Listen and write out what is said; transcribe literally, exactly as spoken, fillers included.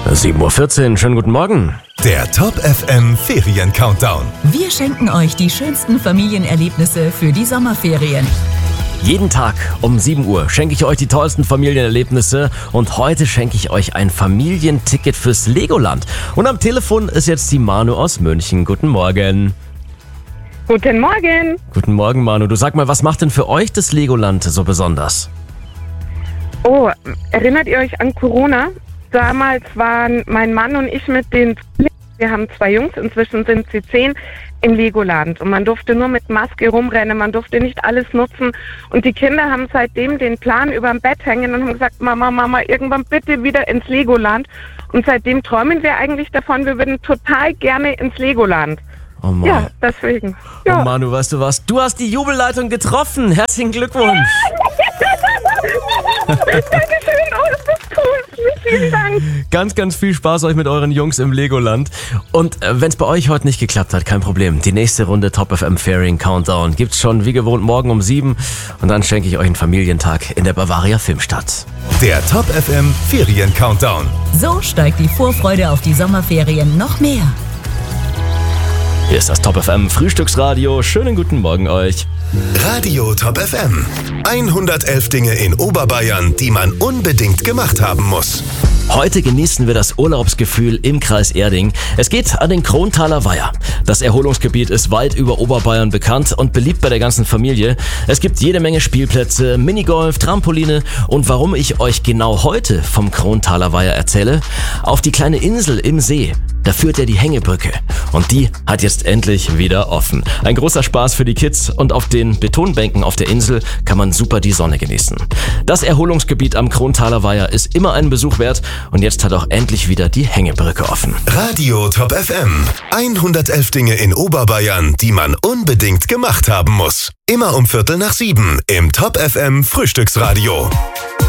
sieben Uhr vierzehn, schönen guten Morgen. Der Top F M Ferien-Countdown. Wir schenken euch die schönsten Familienerlebnisse für die Sommerferien. Jeden Tag um sieben Uhr schenke ich euch die tollsten Familienerlebnisse und heute schenke ich euch ein Familienticket fürs Legoland. Und am Telefon ist jetzt die Manu aus München. Guten Morgen. Guten Morgen. Guten Morgen, Manu. Du sag mal, was macht denn für euch das Legoland so besonders? Oh, erinnert ihr euch an Corona? Damals waren mein Mann und ich mit den, wir haben zwei Jungs, inzwischen sind sie zehn, im Legoland. Und man durfte nur mit Maske rumrennen, man durfte nicht alles nutzen. Und die Kinder haben seitdem den Plan über dem Bett hängen und haben gesagt, Mama, Mama, irgendwann bitte wieder ins Legoland. Und seitdem träumen wir eigentlich davon, wir würden total gerne ins Legoland. Oh Mann. Ja, deswegen. Ja. Oh Manu, weißt du was? Du hast die Jubelleitung getroffen. Herzlichen Glückwunsch. Dankeschön, oh, das ist cool. Vielen Dank. Ganz, ganz viel Spaß euch mit euren Jungs im Legoland. Und äh, wenn es bei euch heute nicht geklappt hat, kein Problem. Die nächste Runde Top F M Ferien Countdown gibt's schon wie gewohnt morgen um sieben. Und dann schenke ich euch einen Familientag in der Bavaria Filmstadt. Der Top F M Ferien-Countdown. So steigt die Vorfreude auf die Sommerferien noch mehr. Hier ist das Top F M Frühstücksradio. Schönen guten Morgen euch. Radio Top F M. hundertelf Dinge in Oberbayern, die man unbedingt gemacht haben muss. Heute genießen wir das Urlaubsgefühl im Kreis Erding. Es geht an den Krontaler Weiher. Das Erholungsgebiet ist weit über Oberbayern bekannt und beliebt bei der ganzen Familie. Es gibt jede Menge Spielplätze, Minigolf, Trampoline. Und warum ich euch genau heute vom Krontaler Weiher erzähle? Auf die kleine Insel im See, da führt ja die Hängebrücke. Und die hat jetzt endlich wieder offen. Ein großer Spaß für die Kids und auf den Betonbänken auf der Insel kann man super die Sonne genießen. Das Erholungsgebiet am Krontaler Weiher ist immer einen Besuch wert. Und jetzt hat auch endlich wieder die Hängebrücke offen. Radio Top F M. hundertelf Dinge in Oberbayern, die man unbedingt gemacht haben muss. Immer um Viertel nach sieben im Top F M Frühstücksradio.